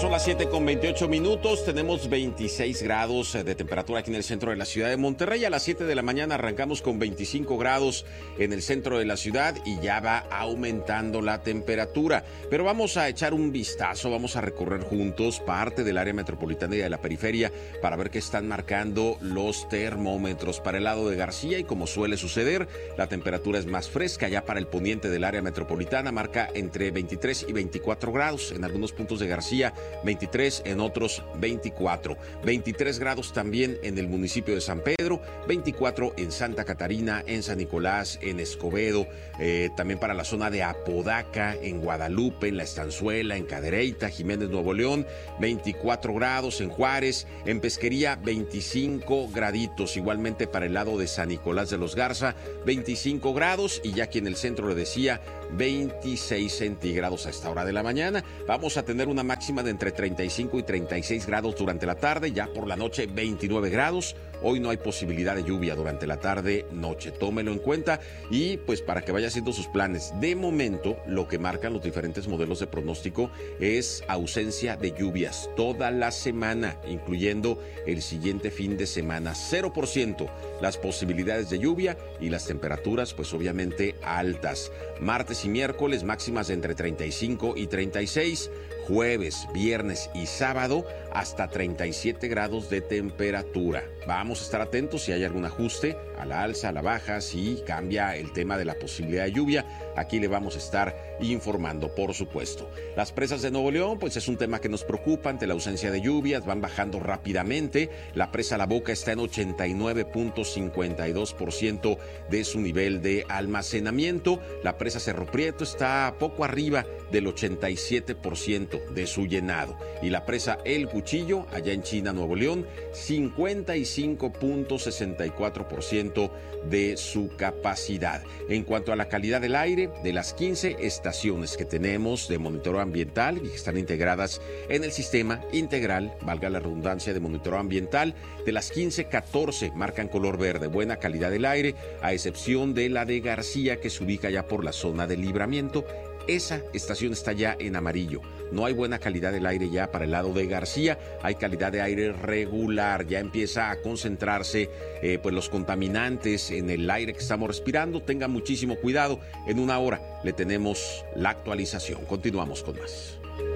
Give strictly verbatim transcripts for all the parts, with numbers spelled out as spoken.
son las siete con veintiocho minutos, tenemos veintiséis grados de temperatura aquí en el centro de la ciudad de Monterrey. A las siete de la mañana arrancamos con veinticinco grados en el centro de la ciudad y ya va aumentando la temperatura. Pero vamos a echar un vistazo, vamos a recorrer juntos parte del área metropolitana y de la periferia para ver qué están marcando los termómetros. Para el lado de García, y como suele suceder, la temperatura es más fresca. Ya para el poniente del área metropolitana marca entre veintitrés y veinticuatro grados. En algunos puntos de García, veintitrés, en otros veinticuatro. veintitrés grados también en el municipio de San Pedro, veinticuatro en Santa Catarina, en San Nicolás, en Escobedo, eh, también para la zona de Apodaca, en Guadalupe, en La Estanzuela, en Cadereyta, Jiménez, Nuevo León, veinticuatro grados en Juárez, en Pesquería, veinticinco graditos, igualmente para el lado de San Nicolás de los Garza, veinticinco grados, y ya aquí en el centro le decía, veintiséis centígrados a esta hora de la mañana. Vamos a tener una máxima de entre treinta y cinco y treinta y seis grados durante la tarde, ya por la noche veintinueve grados. Hoy no hay posibilidad de lluvia durante la tarde, noche. Tómelo en cuenta y pues para que vaya haciendo sus planes. De momento, lo que marcan los diferentes modelos de pronóstico es ausencia de lluvias toda la semana, incluyendo el siguiente fin de semana. cero por ciento las posibilidades de lluvia y las temperaturas pues obviamente altas. Martes y miércoles máximas de entre treinta y cinco y treinta y seis. Jueves, viernes y sábado hasta treinta y siete grados de temperatura. Vamos a estar atentos si hay algún ajuste a la alza, a la baja, si cambia el tema de la posibilidad de lluvia. Aquí le vamos a estar informando, por supuesto. Las presas de Nuevo León, pues es un tema que nos preocupa ante la ausencia de lluvias, van bajando rápidamente. La presa La Boca está en ochenta y nueve punto cincuenta y dos por ciento de su nivel de almacenamiento. La presa Cerro Prieto está poco arriba del ochenta y siete por ciento de su llenado. Y la presa El Cuchillo, allá en China, Nuevo León, cincuenta y cinco punto sesenta y cuatro por ciento de su capacidad. En cuanto a la calidad del aire, de las quince estaciones que tenemos de monitoreo ambiental y que están integradas en el sistema integral, valga la redundancia, de monitoreo ambiental, de las quince, catorce marcan color verde, buena calidad del aire, a excepción de la de García, que se ubica ya por la zona de Libramiento. Esa estación está ya en amarillo. No hay buena calidad del aire ya para el lado de García. Hay calidad de aire regular. Ya empieza a concentrarse eh, pues los contaminantes en el aire que estamos respirando. Tengan muchísimo cuidado. En una hora le tenemos la actualización. Continuamos con más.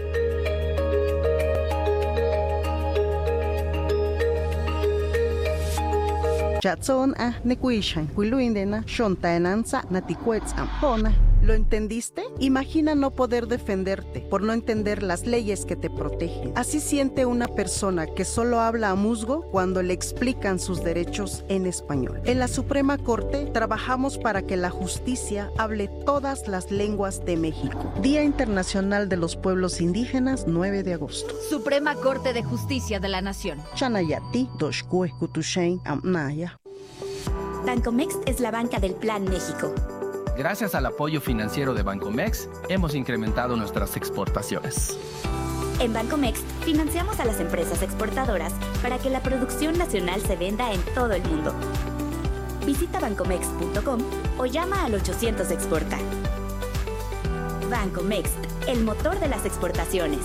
Chatson a nekuishan, kuiluindena, shontaenanza, naticuetz ampona. ¿Lo entendiste? Imagina no poder defenderte por no entender las leyes que te protegen. Así siente una persona que solo habla a musgo cuando le explican sus derechos en español. En la Suprema Corte trabajamos para que la justicia hable todas las lenguas de México. Día Internacional de los Pueblos Indígenas, nueve de agosto. Suprema Corte de Justicia de la Nación. Chanayati, Doshkue, Kutushein, Amnaya. Bancomext es la banca del Plan México. Gracias al apoyo financiero de Bancomext, hemos incrementado nuestras exportaciones. En Bancomext, financiamos a las empresas exportadoras para que la producción nacional se venda en todo el mundo. Visita bancomext punto com o llama al ochocientos exporta. Bancomext, el motor de las exportaciones.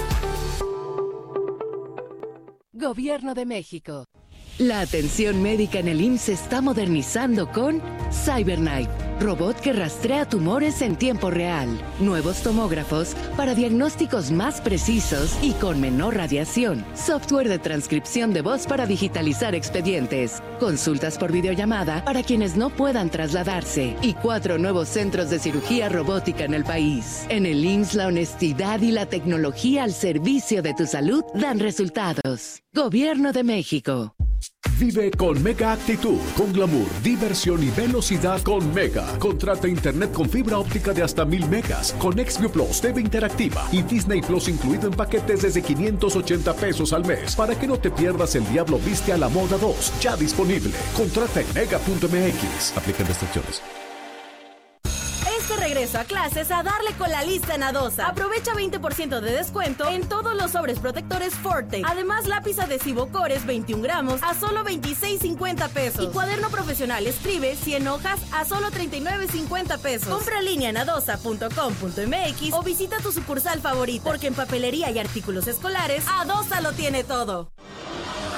Gobierno de México. La atención médica en el I M S S se está modernizando con CyberKnife, robot que rastrea tumores en tiempo real, nuevos tomógrafos para diagnósticos más precisos y con menor radiación, software de transcripción de voz para digitalizar expedientes, consultas por videollamada para quienes no puedan trasladarse y cuatro nuevos centros de cirugía robótica en el país. En el I M S S la honestidad y la tecnología al servicio de tu salud dan resultados. Gobierno de México. Vive con Mega Actitud, con glamour, diversión y velocidad con Mega. Contrata internet con fibra óptica de hasta mil megas, con Xview Plus, T V interactiva y Disney Plus incluido en paquetes desde quinientos ochenta pesos al mes. Para que no te pierdas El Diablo Viste a la Moda dos, ya disponible. Contrata en mega punto m x. Aplican restricciones. Este regreso regreso a clases a darle con la lista en Adosa. Aprovecha veinte por ciento de descuento en todos los sobres protectores Forte. Además, lápiz adhesivo Cores veintiún gramos a solo veintiséis cincuenta pesos. Y cuaderno profesional Escribe cien hojas a solo treinta y nueve cincuenta pesos. Compra en línea en adosa punto com punto m x o visita tu sucursal favorita, porque en papelería y artículos escolares, Adosa lo tiene todo.